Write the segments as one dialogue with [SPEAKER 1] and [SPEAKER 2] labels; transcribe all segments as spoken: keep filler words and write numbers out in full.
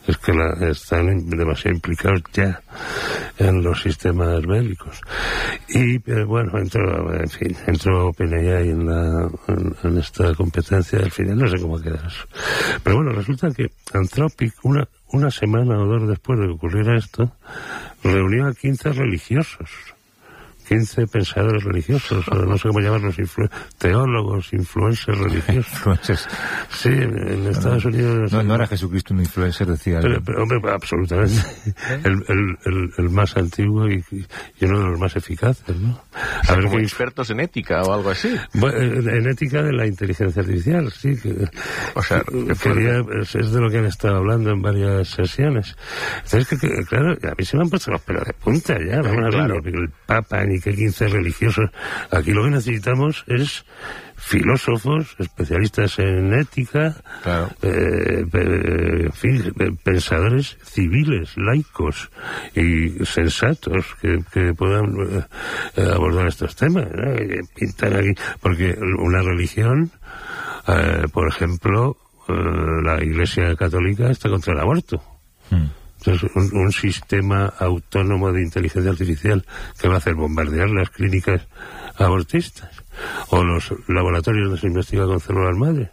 [SPEAKER 1] es que la, están demasiado implicados ya en los sistemas bélicos. Y eh, bueno, entró, en fin, entró OpenAI en, la, en, en esta competencia, al final no sé cómo queda eso. Pero bueno, resulta que Anthropic, una, una semana o dos después de que ocurriera esto, reunió a quince religiosos. quince pensadores religiosos, o no sé cómo llamarlos, influ- teólogos, influencers religiosos.
[SPEAKER 2] Influencers.
[SPEAKER 1] Sí, en, en Estados
[SPEAKER 2] no,
[SPEAKER 1] Unidos...
[SPEAKER 2] No, no era Jesucristo un influencer, decía...
[SPEAKER 1] Pero, pero hombre, absolutamente. ¿Eh? El, el, el, el más antiguo y, y uno de los más eficaces, ¿no?
[SPEAKER 3] A o sea, ver, como que... expertos en ética o algo así.
[SPEAKER 1] Bueno, en ética de la inteligencia artificial, sí. Que,
[SPEAKER 3] o sea,
[SPEAKER 1] que quería, es, es de lo que han estado hablando en varias sesiones. Entonces, que, que, claro, a mí se me han puesto los pelos de punta ya, vamos a ver, claro. El Papa ni que quince religiosos. Aquí lo que necesitamos es filósofos, especialistas en ética,
[SPEAKER 3] claro.
[SPEAKER 1] eh, en fin, pensadores civiles, laicos y sensatos que, que puedan eh, abordar estos temas, ¿no? Pintar aquí, porque una religión, eh, por ejemplo, eh, la Iglesia Católica está contra el aborto. Hmm. Entonces, un, un sistema autónomo de inteligencia artificial que va a hacer bombardear las clínicas abortistas, o los laboratorios donde se investiga con células madre,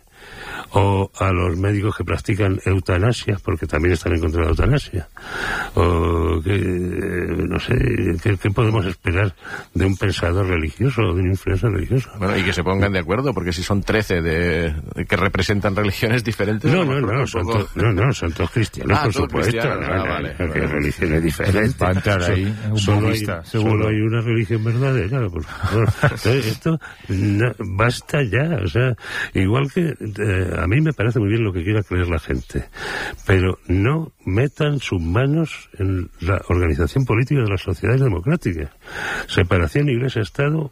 [SPEAKER 1] o a los médicos que practican eutanasia, porque también están en contra de la eutanasia, o que, no sé, ¿qué, qué podemos esperar de un pensador religioso o de un influencer religioso?
[SPEAKER 3] Bueno, y que se pongan de acuerdo, porque si son trece de, de que representan religiones diferentes...
[SPEAKER 1] No, no, no, son
[SPEAKER 3] poco...
[SPEAKER 1] to, no, no, son todos cristianos,
[SPEAKER 3] ah,
[SPEAKER 1] por
[SPEAKER 3] todo
[SPEAKER 1] supuesto.
[SPEAKER 3] Cristiano,
[SPEAKER 1] no,
[SPEAKER 3] ah,
[SPEAKER 1] no,
[SPEAKER 3] vale,
[SPEAKER 1] no,
[SPEAKER 3] vale.
[SPEAKER 1] que religiones diferentes.
[SPEAKER 2] Va a entrar ahí, un
[SPEAKER 1] solo, hay, solo hay una religión verdadera, por favor. Entonces, esto no, basta ya, o sea, igual que eh, a mí me parece muy bien lo que quiera creer la gente, pero no metan sus manos en la organización política de las sociedades democráticas. Separación Iglesia-Estado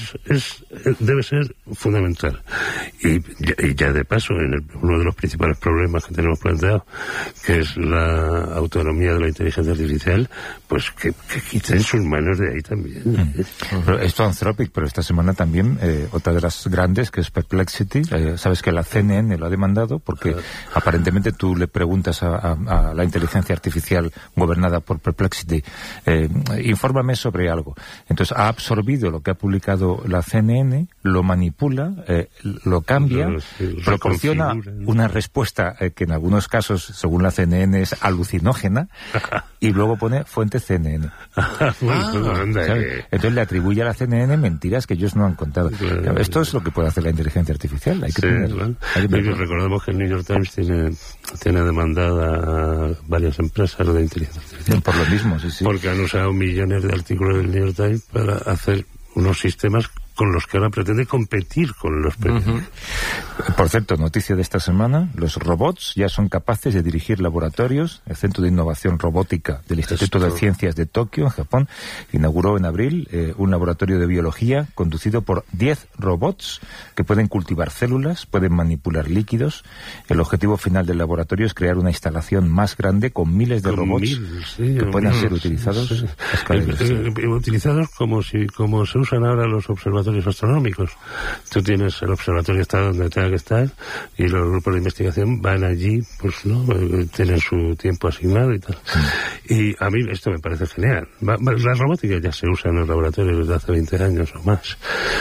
[SPEAKER 1] es, es, debe ser fundamental. Y, y ya de paso, en el, uno de los principales problemas que tenemos planteado, que es la autonomía de la inteligencia artificial, pues que, que quiten sus manos de ahí también.
[SPEAKER 2] Mm. Pero esto Anthropic, pero esta semana también eh, otra de las grandes, que es Perplexity. Eh, sabes que la C N N lo ha demandado porque claro. aparentemente tú le preguntas a, a, a la inteligencia artificial gobernada por Perplexity, eh, infórmame sobre algo. Entonces ha absorbido lo que ha publicado la C N N, lo manipula, eh, lo cambia, no, sí, proporciona una respuesta eh, que en algunos casos, según la C N N, es alucinógena, y luego pone fuente C N N.
[SPEAKER 1] ah,
[SPEAKER 2] Entonces le atribuye a la C N N mentiras que ellos no han contado. Claro, esto es lo que puede hacer la inteligencia artificial. Hay que
[SPEAKER 1] sí,
[SPEAKER 2] tener,
[SPEAKER 1] claro.
[SPEAKER 2] hay que
[SPEAKER 1] recordemos que el New York Times tiene, tiene demandada a varias empresas de inteligencia artificial.
[SPEAKER 2] Por lo mismo, sí, sí.
[SPEAKER 1] Porque han usado millones de artículos del New York Times para hacer unos sistemas con los que ahora pretende competir con los periódicos.
[SPEAKER 2] Uh-huh. Por cierto, noticia de esta semana, los robots ya son capaces de dirigir laboratorios. El Centro de Innovación Robótica del Instituto Esto... de Ciencias de Tokio, en Japón, inauguró en abril eh, un laboratorio de biología conducido por diez robots que pueden cultivar células, pueden manipular líquidos. El objetivo final del laboratorio es crear una instalación más grande con miles de
[SPEAKER 1] con
[SPEAKER 2] robots
[SPEAKER 1] mil, sí,
[SPEAKER 2] que puedan
[SPEAKER 1] mil,
[SPEAKER 2] ser utilizados
[SPEAKER 1] sí.
[SPEAKER 2] a escala
[SPEAKER 1] eh, eh, utilizados como si como se usan ahora los observatorios astronómicos. Tú tienes el observatorio está donde tenga que estar y los grupos de investigación van allí, pues no, tienen su tiempo asignado y tal. Mm. Y a mí esto me parece genial. La robótica ya se usa en los laboratorios desde hace veinte años o más.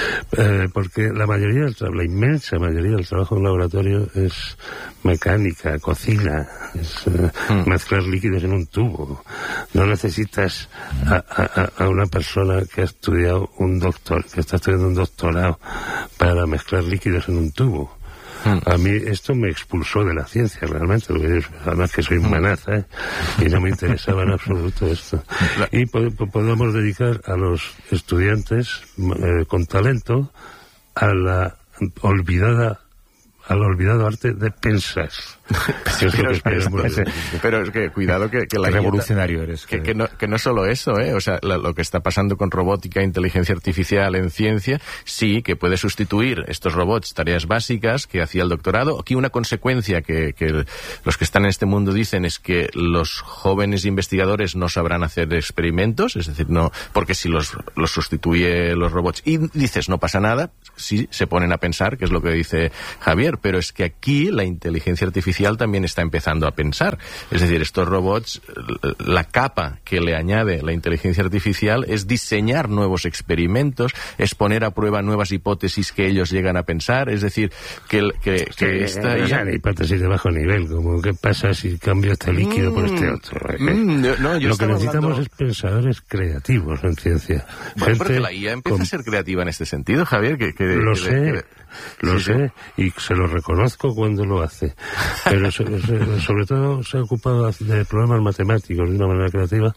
[SPEAKER 1] Eh, porque la mayoría del trabajo, la inmensa mayoría del trabajo en laboratorio es mecánica, cocina, es eh, mm. mezclar líquidos en un tubo. No necesitas a, a, a una persona que ha estudiado un doctor, que está estudiando un doctorado para mezclar líquidos en un tubo. Mm. A mí esto me expulsó de la ciencia realmente, porque yo, además que soy manaza, ¿eh? Y no me interesaba en absoluto esto. Y pod- podemos dedicar a los estudiantes eh, con talento a la olvidada al olvidado arte de pensar.
[SPEAKER 3] pero, es que es, pero es que cuidado que, que la
[SPEAKER 2] revolucionario guía, eres
[SPEAKER 3] que, que, que no que no solo eso, eh, o sea, la, lo que está pasando con robótica, inteligencia artificial en ciencia, sí que puede sustituir estos robots tareas básicas que hacía el doctorado. Aquí una consecuencia que, que los que están en este mundo dicen es que los jóvenes investigadores no sabrán hacer experimentos, es decir, no, porque si los los sustituye los robots y dices no pasa nada, sí se ponen a pensar, que es lo que dice Javier, pero es que aquí la inteligencia artificial artificial también está empezando a pensar. Es decir, estos robots, la capa que le añade la inteligencia artificial es diseñar nuevos experimentos, es poner a prueba nuevas hipótesis que ellos llegan a pensar. Es decir, que, que,
[SPEAKER 1] sí,
[SPEAKER 3] que esta...
[SPEAKER 1] O sea, hipótesis de bajo nivel, como qué pasa si cambio este líquido mm, por este otro.
[SPEAKER 3] Mm, no, yo
[SPEAKER 1] Lo que necesitamos
[SPEAKER 3] hablando...
[SPEAKER 1] es pensadores creativos en ciencia.
[SPEAKER 3] Bueno,
[SPEAKER 1] Gente
[SPEAKER 3] porque la I A empieza
[SPEAKER 1] con...
[SPEAKER 3] a ser creativa en este sentido, Javier. Que, que,
[SPEAKER 1] lo
[SPEAKER 3] que,
[SPEAKER 1] sé,
[SPEAKER 3] que...
[SPEAKER 1] lo
[SPEAKER 3] sí,
[SPEAKER 1] sé,
[SPEAKER 3] sí.
[SPEAKER 1] Y se lo reconozco cuando lo hace. Pero so, so, sobre todo se ha ocupado de problemas matemáticos de una manera creativa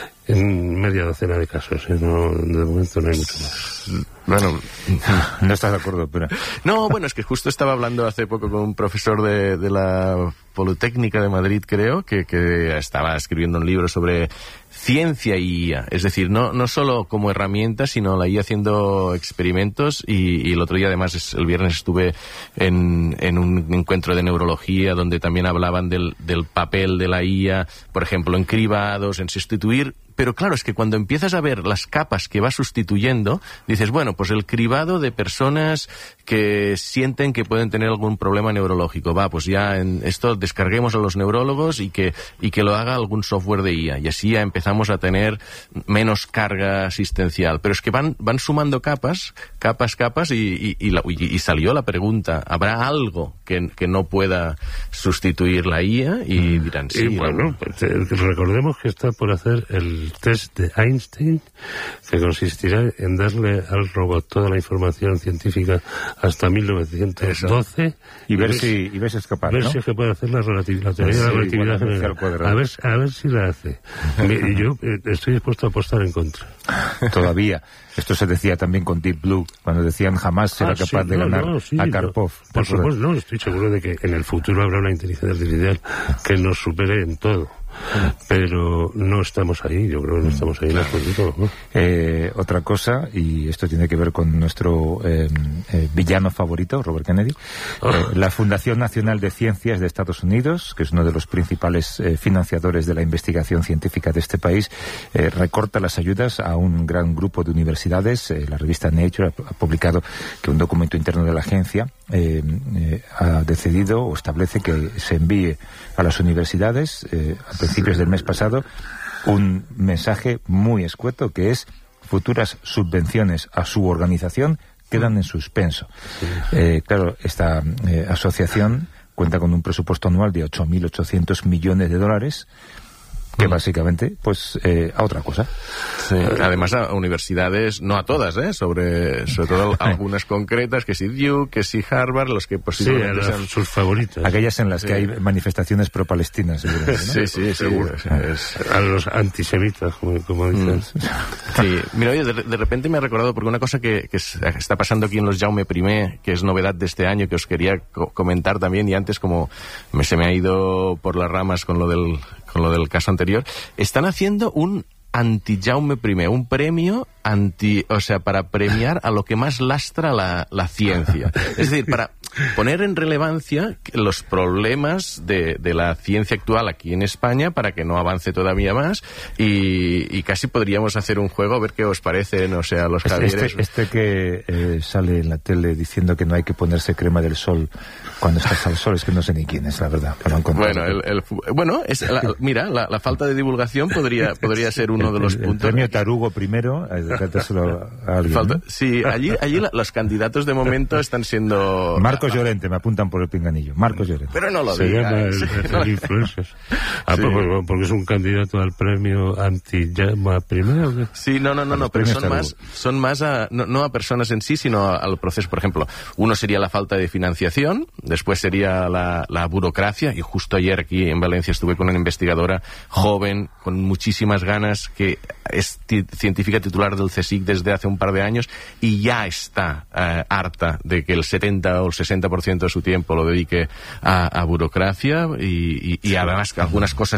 [SPEAKER 1] en media docena de casos. ¿eh? No, de momento no hay mucho más.
[SPEAKER 3] Bueno,
[SPEAKER 2] no estás de acuerdo, pero...
[SPEAKER 3] No, bueno, es que justo estaba hablando hace poco con un profesor de, de la Politécnica de Madrid, creo, que, que estaba escribiendo un libro sobre ciencia y I A. Es decir, no, no solo como herramienta, sino la I A haciendo experimentos. Y, y el otro día, además, es, el viernes estuve en, en un encuentro de neurología donde también hablaban del, del papel de la I A, por ejemplo, en cribados, en sustituir. Pero claro, es que cuando empiezas a ver las capas que va sustituyendo, dices, bueno, pues el cribado de personas que sienten que pueden tener algún problema neurológico. Va, pues ya en esto descarguemos a los neurólogos y que, y que lo haga algún software de I A. Y así ya empezamos a tener menos carga asistencial. Pero es que van, van sumando capas, capas, capas, y, y, y, la, y, y salió la pregunta, ¿habrá algo que, que no pueda sustituir la I A? Y dirán, sí.
[SPEAKER 1] Y bueno, pues, recordemos que está por hacer el test de Einstein, que consistirá en darle al robot toda la información científica hasta mil novecientos doce.
[SPEAKER 2] Eso. Y, y ver si y ver si es capaz,
[SPEAKER 1] ver
[SPEAKER 2] ¿no?
[SPEAKER 1] si es que puede hacer la, relati- la teoría sí, de la relatividad general. A ver, a ver si la hace. Y yo eh, estoy dispuesto a apostar en contra.
[SPEAKER 2] Todavía. Esto se decía también con Deep Blue, cuando decían jamás será
[SPEAKER 1] ah,
[SPEAKER 2] capaz
[SPEAKER 1] sí,
[SPEAKER 2] de
[SPEAKER 1] no,
[SPEAKER 2] ganar
[SPEAKER 1] no, sí,
[SPEAKER 2] a Karpov.
[SPEAKER 1] No, por supuesto, no, estoy seguro de que en el futuro habrá una inteligencia artificial que nos supere en todo. Pero no estamos ahí, yo creo que no estamos ahí en absoluto, ¿no?
[SPEAKER 2] Eh, otra cosa, y esto tiene que ver con nuestro eh, eh, villano favorito, Robert Kennedy, oh. eh, la Fundación Nacional de Ciencias de Estados Unidos, que es uno de los principales eh, financiadores de la investigación científica de este país, eh, recorta las ayudas a un gran grupo de universidades. Eh, la revista Nature ha, ha publicado que un documento interno de la agencia eh, eh, ha decidido o establece que se envíe a las universidades eh, a principios del mes pasado un mensaje muy escueto, que es: futuras subvenciones a su organización quedan en suspenso. Eh, claro, esta eh, asociación cuenta con un presupuesto anual de ocho mil ochocientos millones de dólares, que básicamente, pues, eh, a otra cosa.
[SPEAKER 3] Sí. Además, a universidades, no a todas, ¿eh? Sobre, sobre todo algunas concretas, que si Duke, que si Harvard, los que posiblemente
[SPEAKER 1] sí,
[SPEAKER 3] sean
[SPEAKER 1] sus favoritas.
[SPEAKER 2] Aquellas en las
[SPEAKER 3] sí.
[SPEAKER 2] que hay manifestaciones pro-palestinas, seguramente, ¿no?
[SPEAKER 3] Sí, sí, seguro. Sí, es...
[SPEAKER 1] A los antisemitas, como, como dices.
[SPEAKER 3] Mm. Sí, mira, oye, de, de repente me ha recordado, porque una cosa que, que está pasando aquí en los Jaume I, que es novedad de este año, que os quería co- comentar también, y antes como me, se me ha ido por las ramas con lo del con lo del caso anterior, están haciendo un anti-Jaume I, un premio anti, o sea, para premiar a lo que más lastra la, la ciencia. Es decir, para poner en relevancia los problemas de, de la ciencia actual aquí en España para que no avance todavía más, y, y casi podríamos hacer un juego, a ver qué os parece, no sé, a los Javieres.
[SPEAKER 2] Este, este que eh, sale en la tele diciendo que no hay que ponerse crema del sol cuando estás al sol, es que no sé ni quién es, la verdad.
[SPEAKER 3] Bueno, el, el, bueno es la, mira, la, la falta de divulgación podría, podría ser uno
[SPEAKER 2] el,
[SPEAKER 3] de los
[SPEAKER 2] el,
[SPEAKER 3] puntos.
[SPEAKER 2] El premio Tarugo primero, dárselo a alguien,
[SPEAKER 3] falta,
[SPEAKER 2] ¿no?
[SPEAKER 3] Sí, allí, allí la, los candidatos de momento están siendo...
[SPEAKER 2] Marcos Llorente, me apuntan por el pinganillo. Marcos Llorente.
[SPEAKER 3] Pero no lo
[SPEAKER 1] Se
[SPEAKER 3] digas.
[SPEAKER 1] llama el, el, el influencer. Ah, sí. porque, porque es un candidato al premio anti-Jaume I.
[SPEAKER 3] Sí, no, no, no, no, pero son más, son más a, no, no a personas en sí, sino a, al proceso. Por ejemplo, uno sería la falta de financiación, después sería la, la burocracia, y justo ayer aquí en Valencia estuve con una investigadora joven, con muchísimas ganas, que es t- científica titular del CSIC desde hace un par de años, y ya está eh, harta de que el setenta o el sesenta por ciento de su tiempo lo dedique a, a burocracia, y, y, y además algunas cosas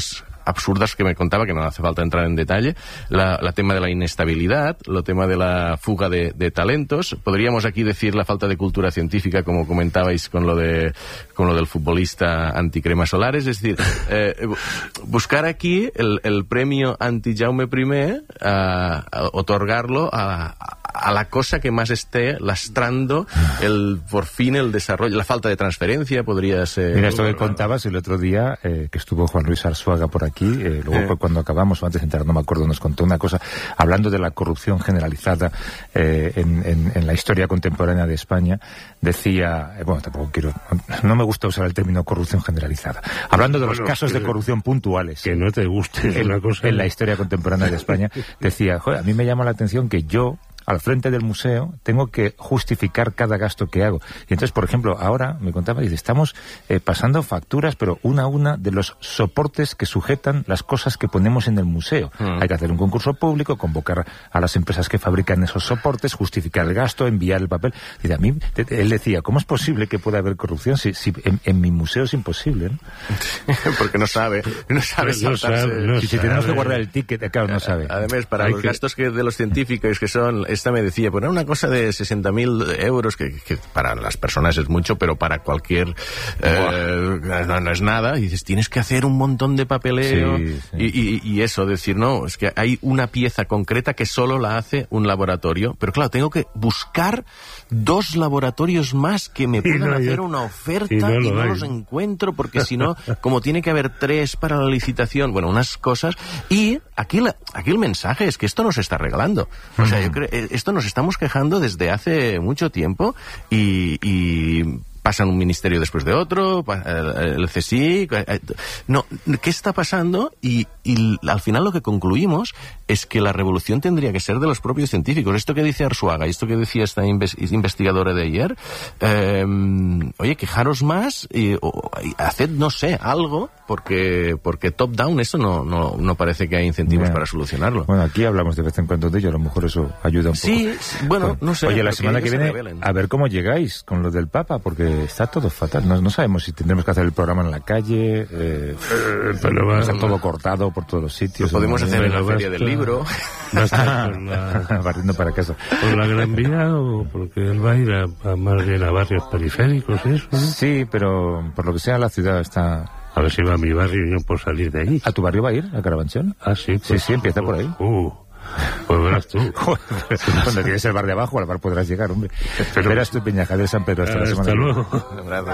[SPEAKER 3] absurdas que me contaba, que no hace falta entrar en detalle, la, la tema de la inestabilidad, el tema de la fuga de, de talentos, podríamos aquí decir la falta de cultura científica, como comentabais con lo de con lo del futbolista anticremas solares, es decir, eh, buscar aquí el, el premio anti-Jaume I, a, a otorgarlo a, a la cosa que más esté lastrando el, por fin, el desarrollo, la falta de transferencia podría ser.
[SPEAKER 2] Mira, esto que contabas el otro día, eh, que estuvo Juan Luis Arzuaga por aquí, eh, luego eh. cuando acabamos, o antes de entrar, no me acuerdo, nos contó una cosa, hablando de la corrupción generalizada eh, en, en, en la historia contemporánea de España, decía, eh, bueno, tampoco quiero, no me gusta usar el término corrupción generalizada, hablando de los bueno, casos de corrupción puntuales.
[SPEAKER 1] Que no te guste
[SPEAKER 2] en,
[SPEAKER 1] una cosa.
[SPEAKER 2] En la historia contemporánea de España, decía, joder, a mí me llama la atención que yo, al frente del museo, tengo que justificar cada gasto que hago. Y entonces, por ejemplo, ahora, me contaba, dice, estamos eh, pasando facturas, pero una a una, de los soportes que sujetan las cosas que ponemos en el museo. Mm. Hay que hacer un concurso público, convocar a las empresas que fabrican esos soportes, justificar el gasto, enviar el papel. Dice, a mí, él decía, ¿cómo es posible que pueda haber corrupción si, si en, en mi museo es imposible, ¿no?
[SPEAKER 3] Porque no sabe, no sabe
[SPEAKER 1] no sabe, no
[SPEAKER 2] si,
[SPEAKER 1] sabe.
[SPEAKER 2] Si tenemos que guardar el ticket, claro, no sabe.
[SPEAKER 3] Además, para
[SPEAKER 1] Hay
[SPEAKER 3] los
[SPEAKER 1] que...
[SPEAKER 3] gastos que de los científicos, que son... Esta me decía, pues era una cosa de sesenta mil euros, que, que para las personas es mucho, pero para cualquier... Eh, no, no es nada. Y dices, tienes que hacer un montón de papeleo. Sí, sí. Y, y, y eso, decir, no, es que hay una pieza concreta que solo la hace un laboratorio. Pero claro, tengo que buscar dos laboratorios más que me puedan no, hacer yo... una oferta y no, y no los encuentro, porque si no, como tiene que haber tres para la licitación, bueno, unas cosas. Y aquí, la, aquí el mensaje es que esto nos está regalando. O sea, yo creo, esto nos estamos quejando desde hace mucho tiempo y, y pasan un ministerio después de otro, el C S I... No, ¿qué está pasando? Y, y al final lo que concluimos es que la revolución tendría que ser de los propios científicos. Esto que dice Arzuaga, esto que decía esta investigadora de ayer, eh, oye, quejaros más y, o, y haced, no sé, algo, porque porque top-down esto no, no, no parece que hay incentivos yeah. para solucionarlo.
[SPEAKER 2] Bueno, aquí hablamos de vez en cuando de ello, a lo mejor eso ayuda un
[SPEAKER 3] sí,
[SPEAKER 2] poco.
[SPEAKER 3] Sí, bueno, no sé.
[SPEAKER 2] Oye, la semana que viene, a ver cómo llegáis con lo del Papa, porque está todo fatal. No, no sabemos si tendremos que hacer el programa en la calle, eh, eh, pero va, está todo cortado por todos los sitios.
[SPEAKER 3] Lo podemos hacer en la feria del libro.
[SPEAKER 1] Va a estar por la,
[SPEAKER 2] barriendo para casa.
[SPEAKER 1] ¿Por la Gran Vía o porque él va a ir a, a más bien a barrios periféricos, eso, ¿no?
[SPEAKER 2] Sí, pero por lo que sea la ciudad está...
[SPEAKER 1] A ver si va a mi barrio y no puedo salir de ahí.
[SPEAKER 2] ¿A tu barrio va a ir, a Carabanchel?
[SPEAKER 1] Ah, sí. Pues,
[SPEAKER 2] sí, sí, empieza por ahí.
[SPEAKER 1] Uh, pues verás tú.
[SPEAKER 2] Cuando tienes el bar de abajo, al bar podrás llegar, hombre. Pero verás tú, Peñajadel San Pedro, hasta la semana.
[SPEAKER 1] Hasta luego.